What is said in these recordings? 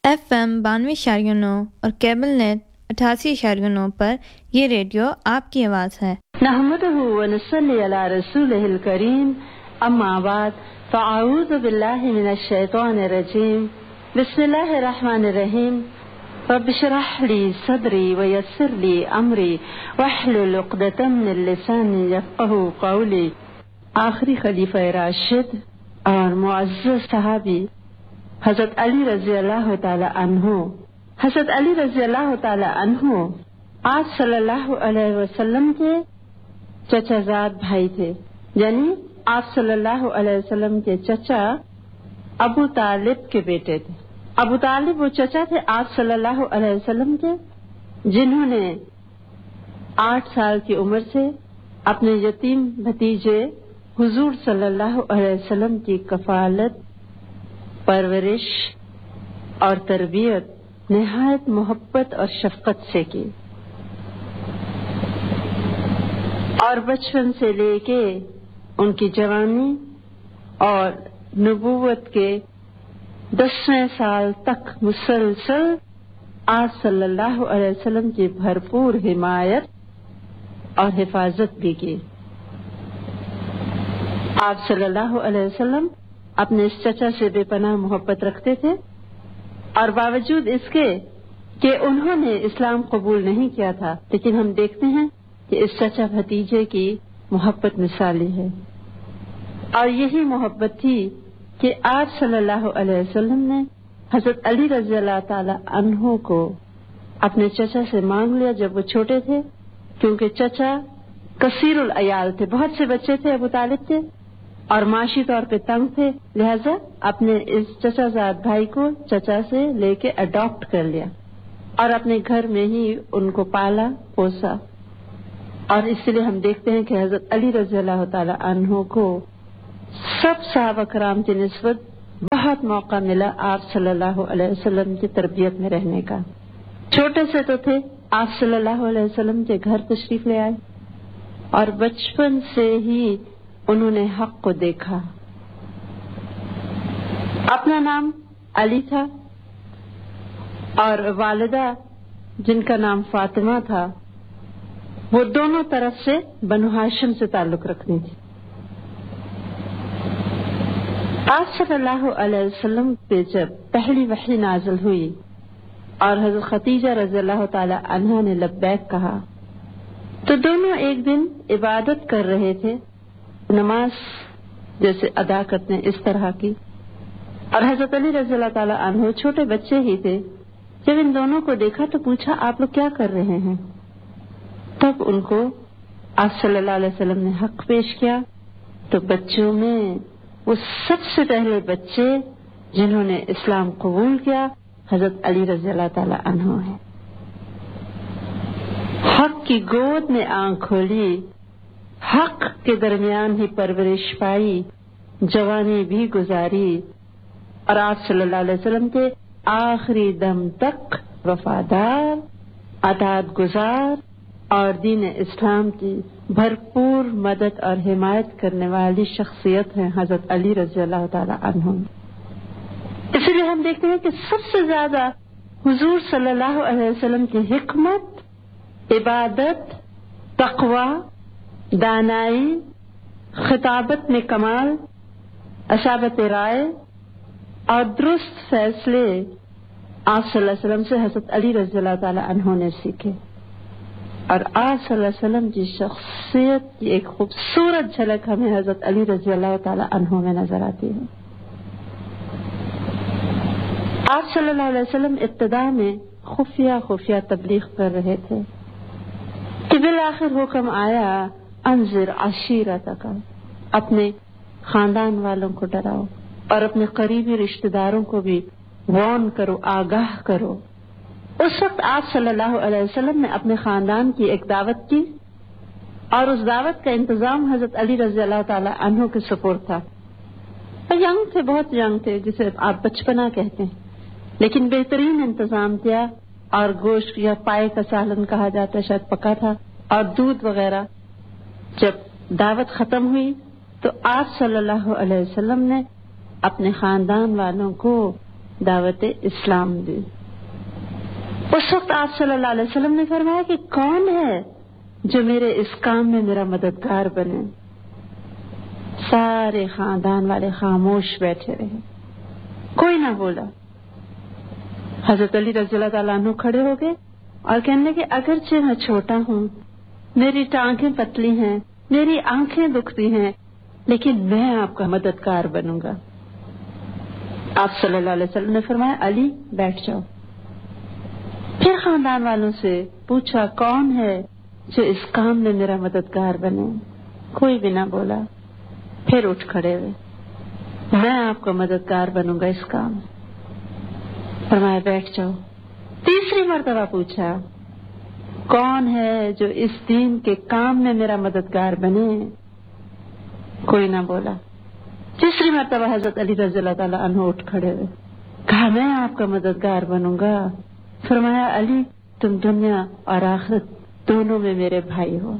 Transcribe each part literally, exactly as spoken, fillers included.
F M بانوے اشاریہ نو اور کیبل نیٹ اٹھاسی اشاریہ نو پر یہ ریڈیو آپ کی آواز ہے۔ نحمدہ ونصلی علی رسولہ الکریم، اما بعد فاعوذ باللہ من الشیطان الرجیم، بسم اللہ الرحمن الرحیم۔ رب اشرح لی صدری ویسر لی امری واحلل عقدۃ من لسانی یفقہوا قولی۔ آخری خلیفہ راشد اور معزز صحابی حضرت علی رضی اللہ تعالی عنہ حضرت علی رضی اللہ تعالی عنہ آپ صلی اللہ علیہ وسلم کے چچا زاد بھائی تھے، یعنی آپ صلی اللہ علیہ وسلم کے چچا ابو طالب کے بیٹے تھے۔ ابو طالب وہ چچا تھے آپ صلی اللہ علیہ وسلم کے، جنہوں نے آٹھ سال کی عمر سے اپنے یتیم بھتیجے حضور صلی اللہ علیہ وسلم کی کفالت، پرورش اور تربیت نہایت محبت اور شفقت سے کی، اور بچپن سے لے کے ان کی جوانی اور نبوت کے دسویں سال تک مسلسل آپ صلی اللہ علیہ وسلم کی بھرپور حمایت اور حفاظت بھی کی۔ آپ صلی اللہ علیہ وسلم اپنے اس چچا سے بے پناہ محبت رکھتے تھے، اور باوجود اس کے کہ انہوں نے اسلام قبول نہیں کیا تھا، لیکن ہم دیکھتے ہیں کہ اس چچا بھتیجے کی محبت مثالی ہے، اور یہی محبت تھی کہ آپ صلی اللہ علیہ وسلم نے حضرت علی رضی اللہ تعالی عنہ کو اپنے چچا سے مانگ لیا جب وہ چھوٹے تھے، کیونکہ چچا کثیر العیال تھے، بہت سے بچے تھے ابو طالب کے، اور معاشی طور پہ تنگ تھے، لہذا اپنے اس چچا زاد بھائی کو چچا سے لے کے اڈاپٹ کر لیا اور اپنے گھر میں ہی ان کو پالا پوسا، اور اس لیے ہم دیکھتے ہیں کہ حضرت علی رضی اللہ تعالی عنہ کو سب صحابہ کرام کی نسبت بہت موقع ملا آپ صلی اللہ علیہ وسلم کی تربیت میں رہنے کا۔ چھوٹے سے تو تھے، آپ صلی اللہ علیہ وسلم کے گھر تشریف لے آئے، اور بچپن سے ہی انہوں نے حق کو دیکھا۔ اپنا نام علی تھا، اور والدہ جن کا نام فاطمہ تھا، وہ دونوں طرف سے بنو ہاشم سے تعلق رکھنی تھی۔ آپ صلی اللہ علیہ وسلم پہ جب پہلی وحی نازل ہوئی اور حضرت خدیجہ رضی اللہ تعالی عنہا نے لبیک کہا، تو دونوں ایک دن عبادت کر رہے تھے، نماز جیسے ادا کرتے ہیں اس طرح کی، اور حضرت علی رضی اللہ تعالی عنہ چھوٹے بچے ہی تھے، جب ان دونوں کو دیکھا تو پوچھا آپ لوگ کیا کر رہے ہیں؟ تب ان کو آپ صلی اللہ علیہ وسلم نے حق پیش کیا، تو بچوں میں وہ سب سے پہلے بچے جنہوں نے اسلام قبول کیا حضرت علی رضی اللہ تعالی عنہ ہیں۔ حق کی گود میں آنکھ کھولی، حق کے درمیان ہی پرورش پائی، جوانی بھی گزاری، اور آپ صلی اللہ علیہ وسلم کے آخری دم تک وفادار، اطاعت گزار اور دین اسلام کی بھرپور مدد اور حمایت کرنے والی شخصیت ہیں حضرت علی رضی اللہ تعالی عنہ۔ اس لیے ہم دیکھتے ہیں کہ سب سے زیادہ حضور صلی اللہ علیہ وسلم کی حکمت، عبادت، تقوی، دانائی، خطابت میں کمال، اصابت رائے اور درست فیصلے آپ صلی اللہ علیہ وسلم سے حضرت علی رضی اللہ تعالی عنہ نے سیکھے، اور آپ صلی اللہ علیہ وسلم کی شخصیت کی ایک خوبصورت جھلک ہمیں حضرت علی رضی اللہ تعالی عنہ میں نظر آتی ہے۔ آپ صلی اللہ علیہ وسلم ابتدا میں خفیہ خفیہ تبلیغ کر رہے تھے کہ بالآخر حکم آیا انذر عشیرتک، اپنے خاندان والوں کو ڈراؤ اور اپنے قریبی رشتہ داروں کو بھی وارن کرو، آگاہ کرو۔ اس وقت آپ صلی اللہ علیہ وسلم نے اپنے خاندان کی ایک دعوت کی، اور اس دعوت کا انتظام حضرت علی رضی اللہ تعالی عنہ کے سپرد تھا۔ ینگ تھے، بہت ینگ تھے، جسے آپ بچپنا کہتے ہیں، لیکن بہترین انتظام کیا، اور گوشت یا پائے کا سالن کہا جاتا ہے، شاید پکا تھا، اور دودھ وغیرہ۔ جب دعوت ختم ہوئی تو آپ صلی اللہ علیہ وسلم نے اپنے خاندان والوں کو دعوت اسلام دی۔ اس وقت آپ صلی اللہ علیہ وسلم نے فرمایا کہ کون ہے جو میرے اس کام میں میرا مددگار بنے؟ سارے خاندان والے خاموش بیٹھے رہے، کوئی نہ بولا۔ حضرت علی رضی اللہ تعالیٰ عنہ کھڑے ہو گئے اور کہنے لگے اگرچہ میں چھوٹا ہوں، میری ٹانگیں پتلی ہیں، میری آنکھیں دکھتی ہیں، لیکن میں آپ کا مددگار بنوں گا۔ آپ صلی اللہ علیہ وسلم نے فرمایا علی بیٹھ جاؤ۔ پھر خاندان والوں سے پوچھا کون ہے جو اس کام میں میرا مددگار بنے؟ کوئی بھی نہ بولا۔ پھر اٹھ کھڑے ہوئے، میں آپ کا مددگار بنوں گا اس کام۔ فرمایا بیٹھ جاؤ۔ تیسری مرتبہ پوچھا کون ہے جو اس دین کے کام میں میرا مددگار بنے؟ کوئی نہ بولا۔ تیسری مرتبہ حضرت علی رضی اللہ تعالیٰ عنہ اٹھ کھڑے ہوئے، کہا میں آپ کا مددگار بنوں گا۔ فرمایا علی تم دنیا اور آخرت دونوں میں میرے بھائی ہو۔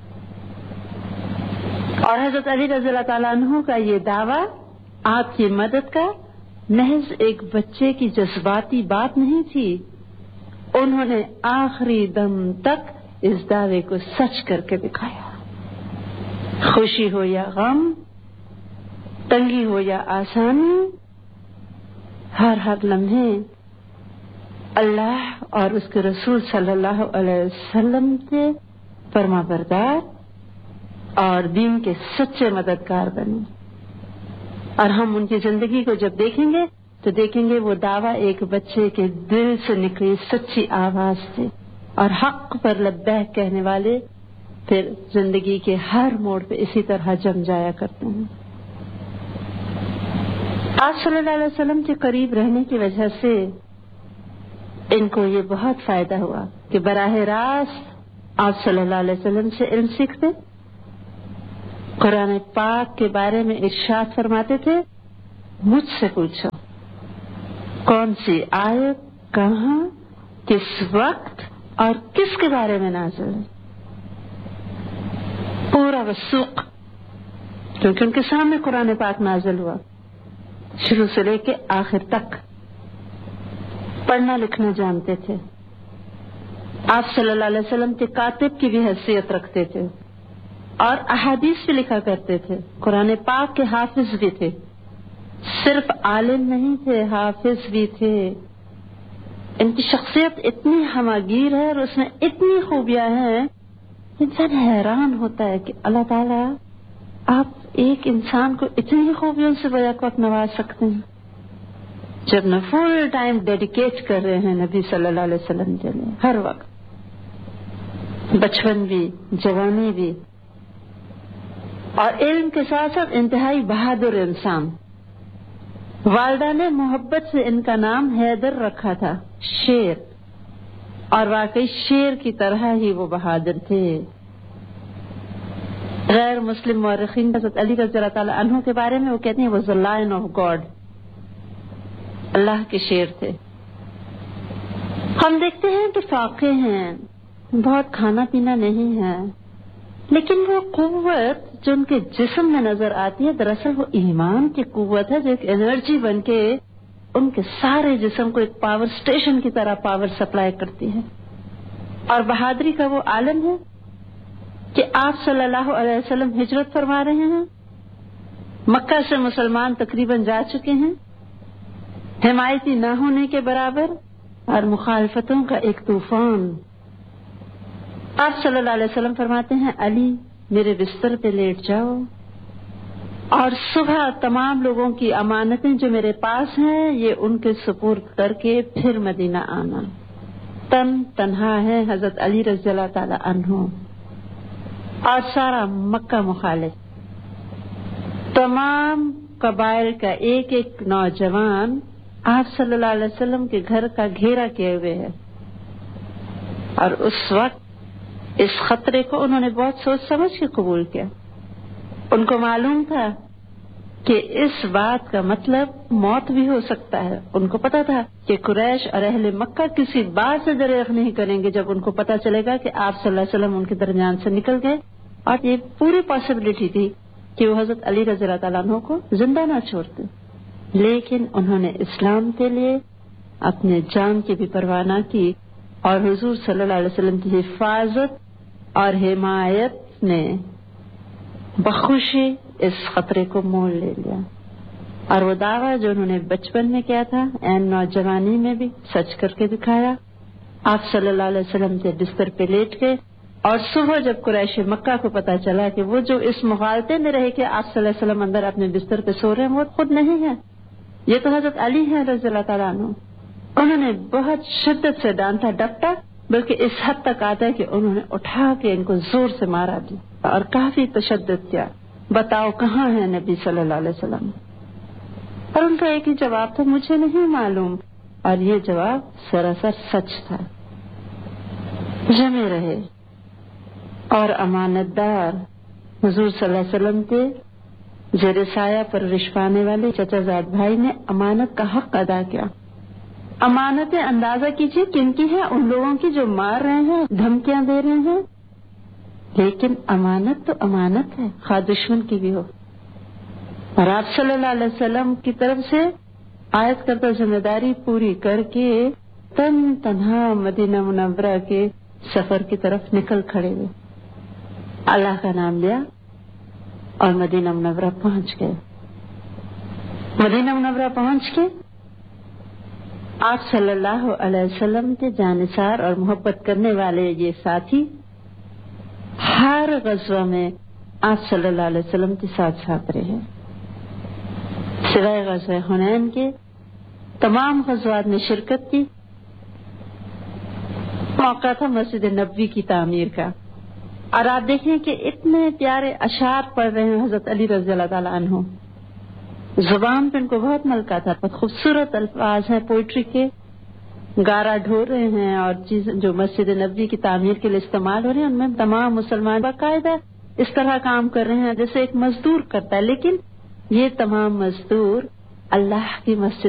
اور حضرت علی رضی اللہ تعالیٰ عنہ کا یہ دعویٰ آپ کی مدد کا محض ایک بچے کی جذباتی بات نہیں تھی، انہوں نے آخری دم تک اس دعوے کو سچ کر کے دکھایا۔ خوشی ہو یا غم، تنگی ہو یا آسانی، ہر ہر لمحے اللہ اور اس کے رسول صلی اللہ علیہ وسلم کے فرما بردار اور دین کے سچے مددگار بنے۔ اور ہم ان کی زندگی کو جب دیکھیں گے تو دیکھیں گے وہ دعویٰ ایک بچے کے دل سے نکلی سچی آواز سے، اور حق پر لبیک کہنے والے پھر زندگی کے ہر موڑ پہ اسی طرح جم جایا کرتے ہیں۔ آپ صلی اللہ علیہ وسلم کے قریب رہنے کی وجہ سے ان کو یہ بہت فائدہ ہوا کہ براہ راست آپ صلی اللہ علیہ وسلم سے علم سیکھتے، قرآن پاک کے بارے میں ارشاد فرماتے تھے مجھ سے پوچھو کون سی آیت کہاں کس وقت اور کس کے بارے میں نازل ہے، پورا وثوق، کیونکہ ان کے سامنے قرآن پاک نازل ہوا شروع سے لے کے آخر تک، پڑھنا لکھنا جانتے تھے۔ آپ صلی اللہ علیہ وسلم کے کاتب کی بھی حیثیت رکھتے تھے اور احادیث بھی لکھا کرتے تھے، قرآن پاک کے حافظ بھی تھے، صرف عالم نہیں تھے حافظ بھی تھے۔ ان کی شخصیت اتنی ہماگیر ہے اور اس میں اتنی خوبیاں ہیں، انسان حیران ہوتا ہے کہ اللہ تعالیٰ آپ ایک انسان کو اتنی خوبیوں سے بیک وقت نواز سکتے ہیں جب نہ فل ٹائم ڈیڈیکیٹ کر رہے ہیں نبی صلی اللہ علیہ وسلم کے لیے، ہر وقت، بچپن بھی جوانی بھی، اور علم کے ساتھ ساتھ انتہائی بہادر انسان۔ والدہ نے محبت سے ان کا نام حیدر رکھا تھا، شیر، اور واقعی شیر کی طرح ہی وہ بہادر تھے۔ غیر مسلم مورخین حضرت علی رضی اللہ تعالیٰ عنہ کے بارے میں وہ کہتے ہیں وہ the lion of God، اللہ کے شیر تھے۔ ہم دیکھتے ہیں کہ فاقے ہیں، بہت کھانا پینا نہیں ہے، لیکن وہ قوت جو ان کے جسم میں نظر آتی ہے دراصل وہ ایمان کی قوت ہے جو ایک انرجی بن کے ان کے سارے جسم کو ایک پاور سٹیشن کی طرح پاور سپلائی کرتی ہے۔ اور بہادری کا وہ عالم ہے کہ آپ صلی اللہ علیہ وسلم ہجرت فرما رہے ہیں، مکہ سے مسلمان تقریباً جا چکے ہیں، حمایتی نہ ہونے کے برابر اور مخالفتوں کا ایک طوفان۔ آپ صلی اللہ علیہ وسلم فرماتے ہیں علی میرے بستر پہ لیٹ جاؤ اور صبح تمام لوگوں کی امانتیں جو میرے پاس ہیں یہ ان کے سپرد کر کے پھر مدینہ آنا۔ تن تنہا ہے حضرت علی رضی اللہ تعالی عنہ اور سارا مکہ مخالف، تمام قبائل کا ایک ایک نوجوان آپ صلی اللہ علیہ وسلم کے گھر کا گھیرا کیے ہوئے ہے، اور اس وقت اس خطرے کو انہوں نے بہت سوچ سمجھ کے قبول کیا۔ ان کو معلوم تھا کہ اس بات کا مطلب موت بھی ہو سکتا ہے۔ ان کو پتا تھا کہ قریش اور اہل مکہ کسی بات سے دریغ نہیں کریں گے جب ان کو پتا چلے گا کہ آپ صلی اللہ علیہ وسلم ان کے درمیان سے نکل گئے، اور یہ پوری پاسبلٹی تھی کہ وہ حضرت علی رضی اللہ تعالیٰ عنہ کو زندہ نہ چھوڑتے۔ لیکن انہوں نے اسلام کے لیے اپنے جان کی بھی پرواہ نہ کی اور حضور صلی اللہ علیہ وسلم کی حفاظت اور حمایت نے بخوشی اس خطرے کو مول لے لیا، اور وہ دعویٰ جو انہوں نے بچپن میں کیا تھا این نوجوانی میں بھی سچ کر کے دکھایا۔ آپ صلی اللہ علیہ وسلم کے بستر پہ لیٹ گئے، اور صبح جب قریش مکہ کو پتا چلا کہ وہ جو اس مغالطے میں رہے کہ آپ صلی اللہ علیہ وسلم اندر اپنے بستر پہ سو رہے ہیں، وہ خود نہیں ہے، یہ تو حضرت علی ہیں رضی اللہ تعالیٰ عنہ، انہوں نے بہت شدت سے ڈانٹا ڈپٹا، بلکہ اس حد تک آتا ہے کہ انہوں نے اٹھا کے ان کو زور سے مارا دیا اور کافی تشدد کیا، بتاؤ کہاں ہے نبی صلی اللہ علیہ وسلم؟ اور ان کا ایک ہی جواب تھا، مجھے نہیں معلوم، اور یہ جواب سراسر سچ تھا۔ جمے رہے اور امانت دار حضور صلی اللہ علیہ وسلم کے زیر سایہ پرورش پانے والے چچا زاد بھائی نے امانت کا حق ادا کیا۔ امانتیں اندازہ کیجیے کن کی ہیں، ان لوگوں کی جو مار رہے ہیں، دھمکیاں دے رہے ہیں، لیکن امانت تو امانت ہے، خواہ دشمن کی بھی ہو۔ اور آپ صلی اللہ علیہ وسلم کی طرف سے عائد کردہ ذمہ داری پوری کر کے تن تنہا مدینہ منورہ کے سفر کی طرف نکل کھڑے ہوئے، اللہ کا نام لیا اور مدینہ منورہ پہنچ گئے۔ مدینہ منورہ پہنچ کے آپ صلی اللہ علیہ وسلم کے جانثار اور محبت کرنے والے یہ ساتھی ہر غزوہ میں آپ صلی اللہ علیہ وسلم کے ساتھ ساتھ رہے، سوائے غزوہ حنین کے تمام غزوات میں شرکت کی۔ موقع تھا مسجد نبوی کی تعمیر کا، اور آپ دیکھیں کہ اتنے پیارے اشعار پڑھ رہے ہیں حضرت علی رضی اللہ تعالیٰ عنہ، زبان پہ ان کو بہت ملکہ تھا، بہت خوبصورت الفاظ ہیں پوئٹری کے، گارا ڈھو رہے ہیں، اور چیز جو مسجد نبوی کی تعمیر کے لیے استعمال ہو رہے ہیں ان میں تمام مسلمان باقاعدہ اس طرح کام کر رہے ہیں جیسے ایک مزدور کرتا ہے، لیکن یہ تمام مزدور اللہ کی مسجد